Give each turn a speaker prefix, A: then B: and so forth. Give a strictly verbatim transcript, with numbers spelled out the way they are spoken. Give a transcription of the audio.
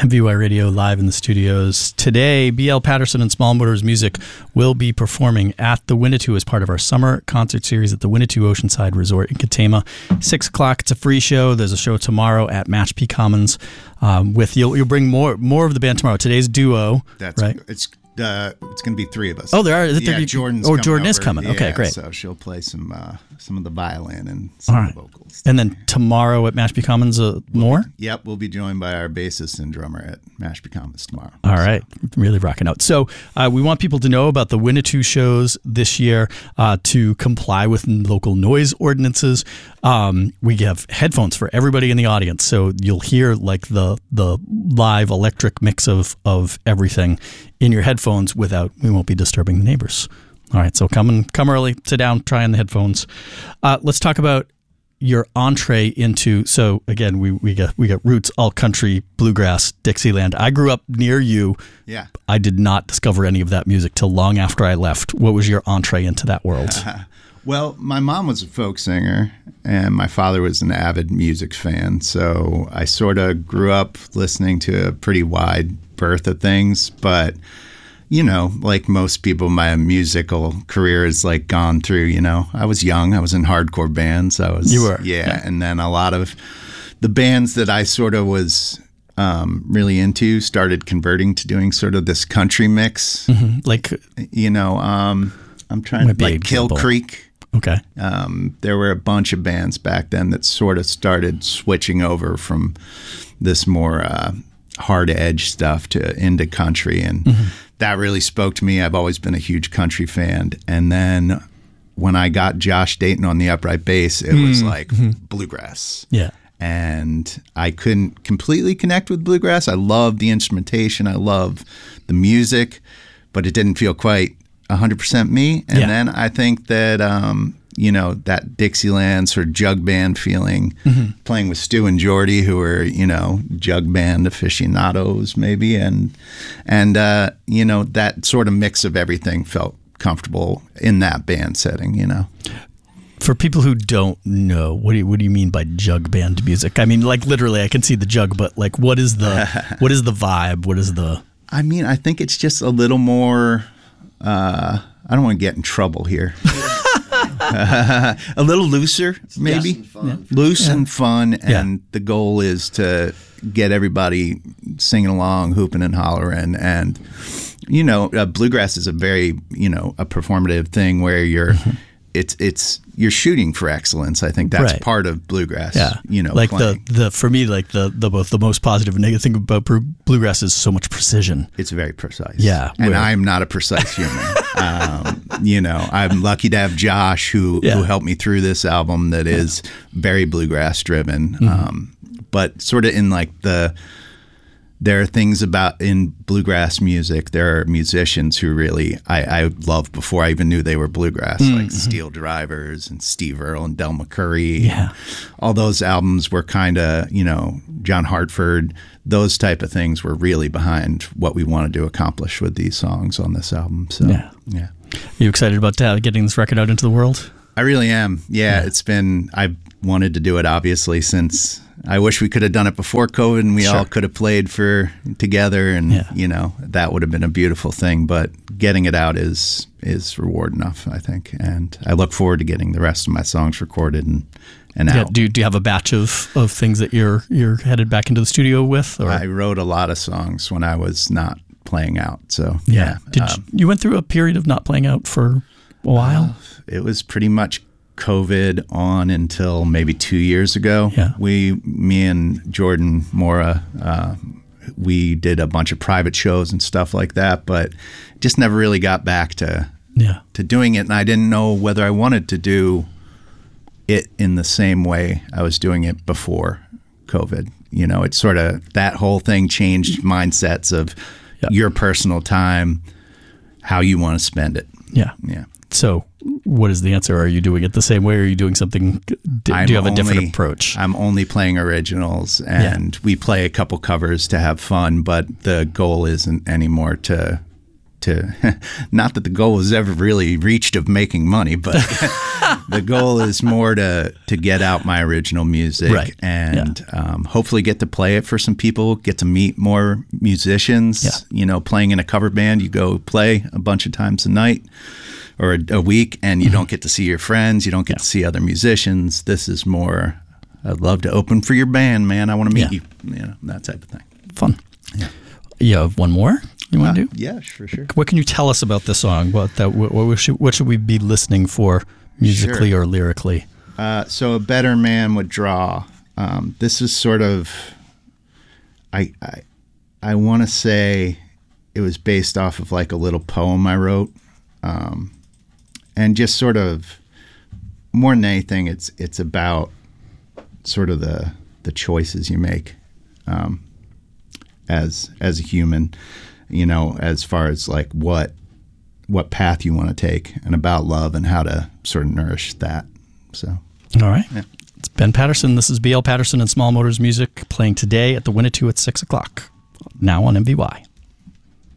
A: M V Y Radio live in the studios. Today, B L Patterson and Small Motors Music will be performing at the Winnetou as part of our summer concert series at the Winnetou Oceanside Resort in Katama. Six o'clock, it's a free show. There's a show tomorrow at Mashpee Commons. Um, with you'll you'll bring more more of the band tomorrow. Today's duo,
B: That's
A: right?
B: It's uh, it's going to be three of us.
A: Oh, there are. Is it
B: yeah,
A: there,
B: Jordan's.
A: Oh,
B: coming
A: Jordan is
B: over.
A: coming. Okay,
B: Yeah,
A: great.
B: So she'll play some uh, some of the violin and some
A: All
B: of
A: right.
B: the vocals.
A: And then tomorrow at Mashpee Commons, uh, more.
B: Yep, we'll be joined by our bassist and drummer at Mashpee Commons tomorrow.
A: All right, really rocking out. So uh, we want people to know about the Winnetou shows this year uh, to comply with local noise ordinances. Um, we have headphones for everybody in the audience, so you'll hear like the the live electric mix of of everything in your headphones without we won't be disturbing the neighbors. All right, so come and come early, sit down, try on the headphones. Uh, let's talk about your entree into, so again, we, we got we got roots, alt country, bluegrass, Dixieland. I grew up near you.
B: Yeah.
A: I did not discover any of that music till long after I left. What was your entree into that world?
B: Well, my mom was a folk singer, and my father was an avid music fan. So I sort of grew up listening to a pretty wide berth of things. But, you know, like most people, my musical career is like gone through, you know. I was young. I was in hardcore bands. I was,
A: You were?
B: Yeah.
A: Yeah.
B: And then a lot of the bands that I sort of was um, really into started converting to doing sort of this country mix.
A: Mhm. Like,
B: You know, um, I'm trying
A: Might
B: to,
A: be an
B: like Kill
A: example.
B: Creek.
A: okay.
B: Um, there were a bunch of bands back then that sort of started switching over from this more uh, hard edge stuff to into country, and
A: Mm-hmm.
B: that really spoke to me. I've always been a huge country fan, and then when I got Josh Dayton on the upright bass, it was like bluegrass.
A: Yeah.
B: And I couldn't completely connect with bluegrass. I love the instrumentation. I love the music, but it didn't feel quite one hundred percent me. And
A: Yeah.
B: then I think that, um, you know, that Dixieland sort of jug band feeling, playing with Stu and Jordy, who were, you know, jug band aficionados maybe. And, and uh, you know, that sort of mix of everything felt comfortable in that band setting, you know.
A: For people who don't know, what do you, what do you mean by jug band music? I mean, like literally, I can see the jug, but like, what is the what is the vibe? What is the?
B: I mean, I think it's just a little more. Uh, I don't want to get in trouble here. uh, a little looser, maybe.
C: Yeah.
B: Loose and fun, and
A: Yeah.
B: the goal is to get everybody singing along, hooping and hollering, and you know, uh, bluegrass is a very you know a performative thing where you're. It's it's you're shooting for excellence. I think that's
A: Right.
B: part of bluegrass.
A: Yeah,
B: you know,
A: like
B: playing.
A: the the for me, like the the both the most positive and negative thing about bru- bluegrass is so much precision.
B: It's very precise.
A: Yeah,
B: and
A: where-
B: I'm not a precise human. um, you know, I'm lucky to have Josh who
A: Yeah.
B: who helped me through this album that is very bluegrass driven.
A: Mm-hmm.
B: Um, but sort of in like the. There are things about in bluegrass music. There are musicians who really I, I loved before I even knew they were bluegrass,
A: Mm-hmm.
B: like Steel Drivers and Steve Earle and Del McCurry.
A: Yeah.
B: All those albums were kind of, you know, John Hartford, those type of things were really behind what we wanted to accomplish with these songs on this album. So,
A: Yeah.
B: yeah.
A: Are you excited about uh, getting this record out into the world?
B: I really am. Yeah,
A: Yeah.
B: it's been, I've wanted to do it obviously since, I wish we could have done it before COVID and we
A: Sure.
B: all could have played for together and,
A: Yeah.
B: you know, that would have been a beautiful thing. But getting it out is, is reward enough, I think. And I look forward to getting the rest of my songs recorded and, and
A: Yeah.
B: out.
A: Do you, do you have a batch of, of things that you're you're headed back into the studio with? Or
B: I wrote a lot of songs when I was not playing out. So,
A: yeah, did
B: um,
A: you, you went through a period of not playing out for a while?
B: it was pretty much COVID on until maybe two years ago.
A: Yeah.
B: We, me and Jordan Mora, uh, we did a bunch of private shows and stuff like that, but just never really got back to
A: Yeah.
B: to doing it. And I didn't know whether I wanted to do it in the same way I was doing it before COVID. You know, it's sort of that whole thing changed mindsets of
A: Yeah.
B: your personal time, how you want to spend it.
A: Yeah.
B: Yeah.
A: So, what is the answer? Are you doing it the same way, or are you doing something? Do,
B: I'm
A: do you have a different
B: only-
A: approach?
B: I'm only playing originals, and we play a couple covers to have fun, but the goal isn't anymore to to not that the goal is ever really reached of making money, but the goal is more to to get out my original music
A: Right.
B: and yeah. um, hopefully get to play it for some people, get to meet more musicians.
A: Yeah.
B: You know, playing in a cover band, you go play a bunch of times a night or a, a week, and you mm-hmm. don't get to see your friends, you don't get yeah. to see other musicians. This is more, I'd love to open for your band, man. I want to meet yeah. you, you know, that type of thing.
A: Fun.
B: Yeah.
A: You have one more you want to
B: uh,
A: do?
B: Yeah, for sure.
A: What can you tell us about this song? What that? What, what should what should we be listening for musically sure. or lyrically?
B: Uh, so a better man would draw. Um, this is sort of, I I, I want to say, it was based off of like a little poem I wrote, um, and just sort of more than anything, it's it's about sort of the the choices you make. Um, as as a human, you know, as far as like what what path you want to take, and about love and how to sort of nourish that. So,
A: all right.
B: Yeah.
A: It's Ben Patterson. This is B L Patterson and Small Motors Music playing today at the Winnetou at six o'clock, now on M V Y.